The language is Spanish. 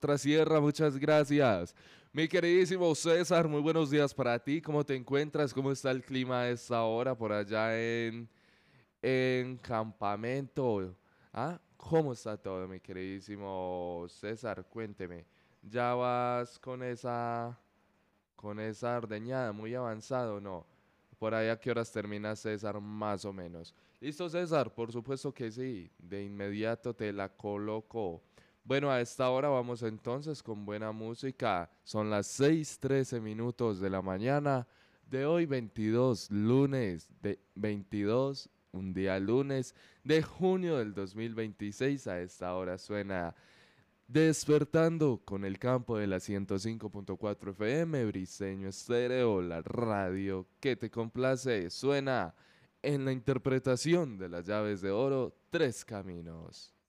Sierra, muchas gracias. Mi queridísimo César, muy buenos días para ti. ¿Cómo te encuentras? ¿Cómo está el clima a esta hora por allá en campamento? ¿Ah? ¿Cómo está todo, mi queridísimo César? Cuénteme. ¿Ya vas con esa ordeñada muy avanzado o no? ¿Por ahí a qué horas termina César más o menos? ¿Listo, César? Por supuesto que sí. De inmediato te la coloco. Bueno, a esta hora vamos entonces con buena música. Son las 6:13 de la mañana de hoy 22, lunes de 22, un día lunes de junio del 2026. A esta hora suena Despertando con el campo de la 105.4 FM, Briseño Estéreo, la radio que te complace, suena en la interpretación de las llaves de oro, Tres Caminos.